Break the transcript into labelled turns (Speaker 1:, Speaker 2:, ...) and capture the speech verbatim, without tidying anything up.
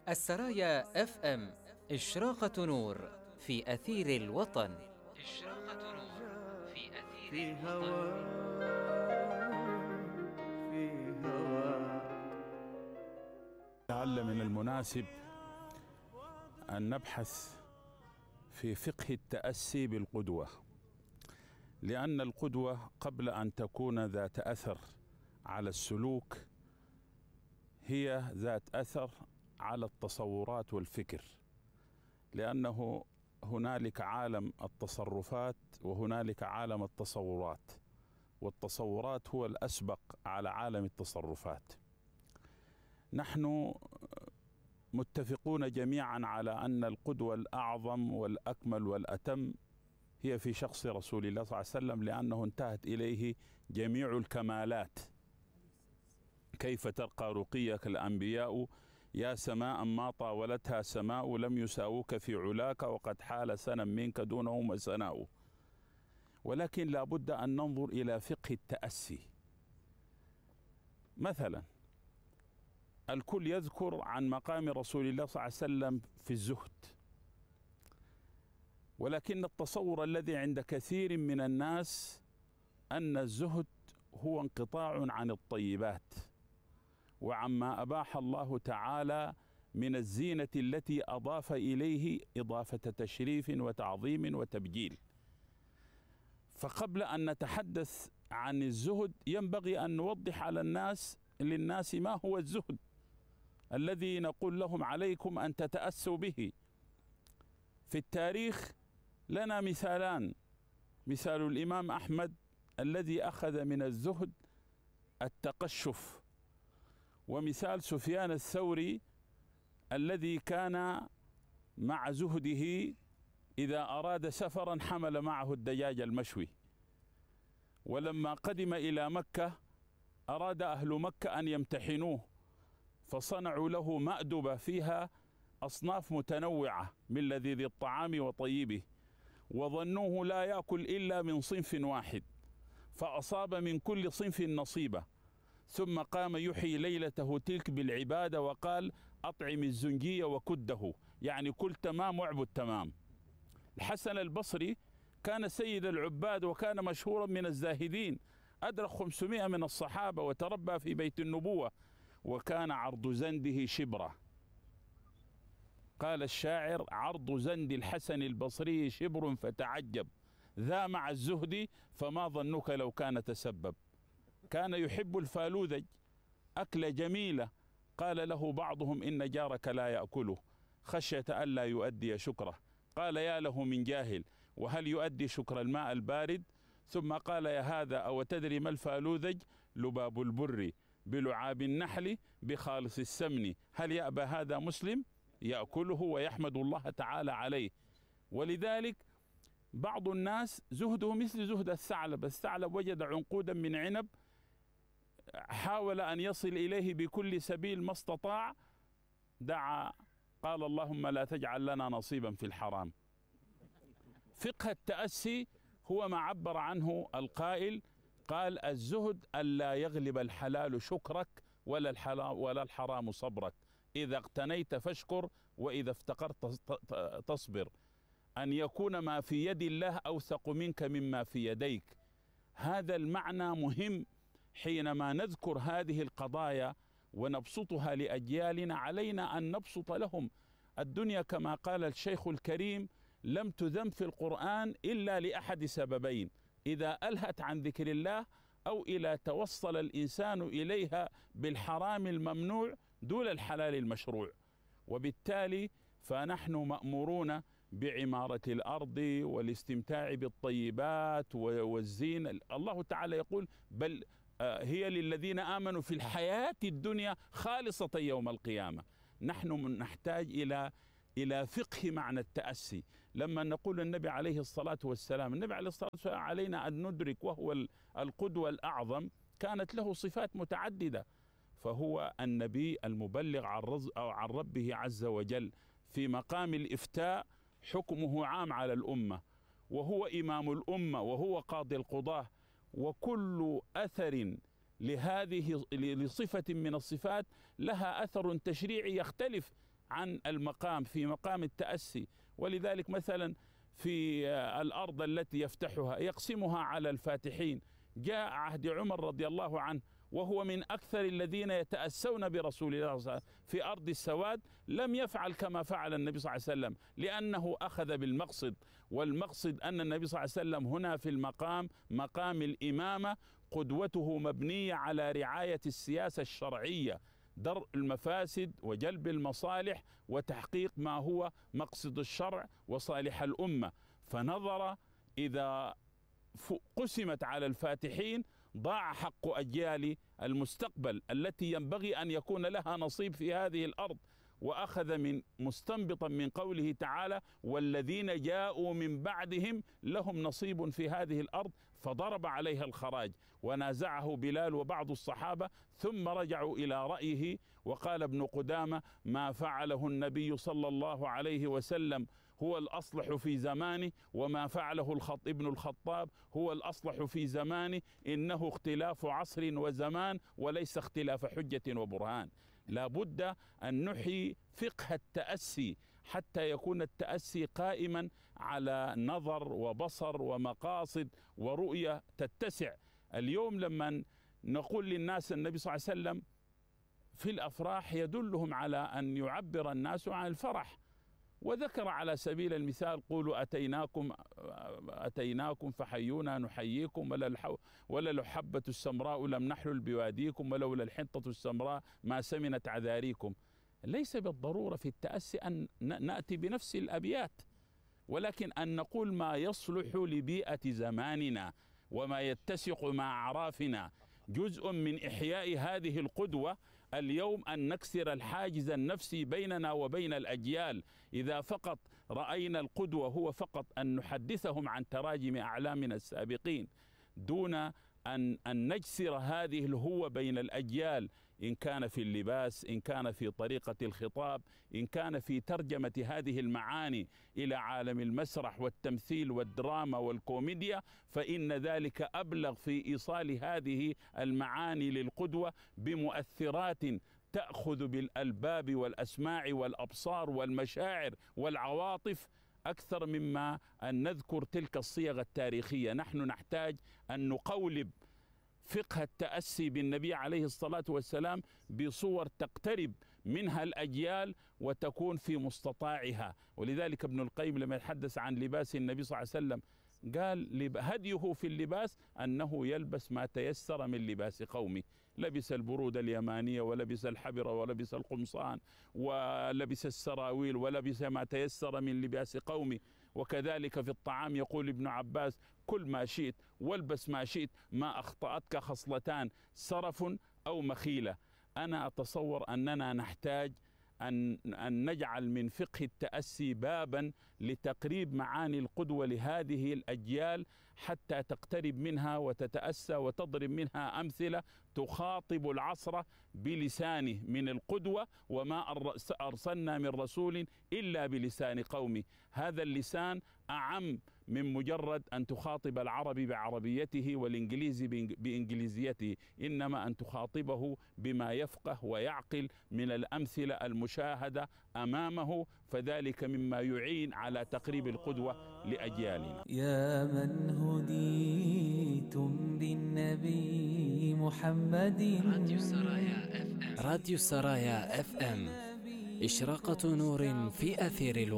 Speaker 1: السرايا اف ام، إشراقة نور في أثير الوطن. إشراقة نور في أثير الوطن.
Speaker 2: في هوا.
Speaker 3: لعل من المناسب أن نبحث في فقه التأسي بالقدوة، لأن القدوة قبل أن تكون ذات أثر على السلوك هي ذات أثر على التصورات والفكر، لأنه هنالك عالم التصرفات وهنالك عالم التصورات، والتصورات هو الأسبق على عالم التصرفات. نحن متفقون جميعا على أن القدوة الأعظم والأكمل والأتم هي في شخص رسول الله صلى الله عليه وسلم، لأنه انتهت إليه جميع الكمالات. كيف ترقى رقيك الأنبياء يا سماء ما طاولتها سماء، لم يساووك في علاك وقد حال سنا منك دونهم وسناء. ولكن لا بد أن ننظر إلى فقه التأسي. مثلا الكل يذكر عن مقام رسول الله صلى الله عليه وسلم في الزهد، ولكن التصور الذي عند كثير من الناس أن الزهد هو انقطاع عن الطيبات وعما أباح الله تعالى من الزينة التي أضاف إليه إضافة تشريف وتعظيم وتبجيل. فقبل أن نتحدث عن الزهد ينبغي أن نوضح على الناس للناس ما هو الزهد الذي نقول لهم عليكم أن تتأسوا به. في التاريخ لنا مثالان: مثال الإمام أحمد الذي أخذ من الزهد التقشف، ومثال سفيان الثوري الذي كان مع زهده إذا أراد سفرا حمل معه الدجاج المشوي. ولما قدم إلى مكة أراد أهل مكة أن يمتحنوه، فصنعوا له مأدبة فيها أصناف متنوعة من لذيذ الطعام وطيبه، وظنوه لا يأكل إلا من صنف واحد، فأصاب من كل صنف نصيبة. ثم قام يحيي ليلته تلك بالعبادة وقال: أطعم الزنجي وكده، يعني كل تمام واعبد تمام. الحسن البصري كان سيد العباد وكان مشهورا من الزاهدين، أدرك خمسمائة من الصحابة وتربى في بيت النبوة، وكان عرض زنده شبرة. قال الشاعر: عرض زند الحسن البصري شبر فتعجب، ذا مع الزهد فما ظنك لو كان تسبب. كان يحب الفالوذج، أكلة جميلة. قال له بعضهم: إن جارك لا يأكله خشية ألا يؤدي شكره. قال: يا له من جاهل، وهل يؤدي شكر الماء البارد؟ ثم قال: يا هذا أو تدري ما الفالوذج؟ لباب البر بلعاب النحل بخالص السمن، هل يأبى هذا مسلم؟ يأكله ويحمد الله تعالى عليه. ولذلك بعض الناس زهده مثل زهد الثعلب. الثعلب وجد عنقودا من عنب، حاول أن يصل إليه بكل سبيل ما استطاع، دعا قال: اللهم لا تجعل لنا نصيبا في الحرام. فقه التأسي هو ما عبر عنه القائل، قال: الزهد ألا يغلب الحلال شكرك ولا الحلال ولا الحرام صبرك، إذا اقتنيت فاشكر وإذا افتقرت تصبر، أن يكون ما في يد الله أوثق منك مما في يديك. هذا المعنى مهم حينما نذكر هذه القضايا ونبسطها لأجيالنا. علينا أن نبسط لهم الدنيا كما قال الشيخ الكريم: لم تذم في القرآن إلا لأحد سببين: إذا ألهت عن ذكر الله، أو إلى توصل الإنسان إليها بالحرام الممنوع دون الحلال المشروع. وبالتالي فنحن مأمورون بعمارة الأرض والاستمتاع بالطيبات والزين. الله تعالى يقول: بل هي للذين آمنوا في الحياة الدنيا خالصة يوم القيامة. نحن نحتاج إلى إلى فقه معنى التأسي. لما نقول النبي عليه الصلاة والسلام، النبي عليه الصلاة والسلام علينا أن ندرك وهو القدوة الأعظم، كانت له صفات متعددة. فهو النبي المبلغ عن ربه عز وجل، في مقام الإفتاء حكمه عام على الأمة، وهو إمام الأمة، وهو قاضي القضاة. وكل أثر لهذه لصفة من الصفات لها أثر تشريعي يختلف عن المقام في مقام التأسي. ولذلك مثلا في الأرض التي يفتحها يقسمها على الفاتحين. جاء عهد عمر رضي الله عنه وهو من أكثر الذين يتأسون برسول الله صلى الله عليه وسلم في أرض السواد، لم يفعل كما فعل النبي صلى الله عليه وسلم، لأنه أخذ بالمقصد، والمقصد أن النبي صلى الله عليه وسلم هنا في المقام مقام الإمامة قدوته مبنية على رعاية السياسة الشرعية، درء المفاسد وجلب المصالح وتحقيق ما هو مقصد الشرع وصالح الأمة. فنظر إذا قسمت على الفاتحين ضاع حق أجيال المستقبل التي ينبغي أن يكون لها نصيب في هذه الأرض، وأخذ من مستنبطا من قوله تعالى والذين جاءوا من بعدهم لهم نصيب في هذه الأرض، فضرب عليها الخراج ونازعه بلال وبعض الصحابة، ثم رجعوا إلى رأيه. وقال ابن قدامة ما فعله النبي صلى الله عليه وسلم هو الأصلح في زمانه، وما فعله الخط ابن الخطاب هو الأصلح في زمانه، إنه اختلاف عصر وزمان وليس اختلاف حجة وبرهان. لا بد أن نحيي فقه التأسي حتى يكون التأسي قائما على نظر وبصر ومقاصد ورؤية تتسع. اليوم لما نقول للناس النبي صلى الله عليه وسلم في الأفراح يدلهم على أن يعبر الناس عن الفرح، وذكر على سبيل المثال قولوا أتيناكم أتيناكم فحيونا نحييكم، ولا الحبة السمراء لم نحلل بواديكم، ولولا الحنطة السمراء ما سمنت عذاريكم. ليس بالضرورة في التأسي أن نأتي بنفس الأبيات، ولكن أن نقول ما يصلح لبيئة زماننا وما يتسق مع أعرافنا. جزء من إحياء هذه القدوة اليوم أن نكسر الحاجز النفسي بيننا وبين الأجيال. إذا فقط رأينا القدوة هو فقط أن نحدثهم عن تراجم أعلامنا السابقين دون أن, أن نجسر هذه الهوة بين الأجيال، إن كان في اللباس، إن كان في طريقة الخطاب، إن كان في ترجمة هذه المعاني إلى عالم المسرح والتمثيل والدراما والكوميديا، فإن ذلك أبلغ في إيصال هذه المعاني للقدوة بمؤثرات تأخذ بالألباب والأسماع والأبصار والمشاعر والعواطف أكثر مما أن نذكر تلك الصيغ التاريخية. نحن نحتاج أن نقولب فقه التأسي بالنبي عليه الصلاة والسلام بصور تقترب منها الأجيال وتكون في مستطاعها. ولذلك ابن القيم لما يتحدث عن لباس النبي صلى الله عليه وسلم قال هديه في اللباس أنه يلبس ما تيسر من لباس قومه، لبس البرود اليمانية ولبس الحبر ولبس القمصان ولبس السراويل ولبس ما تيسر من لباس قومه. وكذلك في الطعام يقول ابن عباس كل ما شئت والبس ما شئت ما أخطأتك خصلتان سرف أو مخيلة. أنا أتصور أننا نحتاج أن, أن نجعل من فقه التأسي بابا لتقريب معاني القدوة لهذه الأجيال حتى تقترب منها وتتأسى وتضرب منها أمثلة تخاطب العصر بلسانه من القدوة. وما أرسلنا من رسول إلا بلسان قومه. هذا اللسان أعم من مجرد أن تخاطب العربي بعربيته والإنجليزي بإنجليزيته، إنما أن تخاطبه بما يفقه ويعقل من الأمثلة المشاهدة أمامه، فذلك مما يعين على تقريب القدوة لأجيالنا.
Speaker 2: يا من هديتم بالنبي محمد.
Speaker 1: راديو سرايا اف ام راديو سرايا اف ام إشراقة نور في أثير الوطن.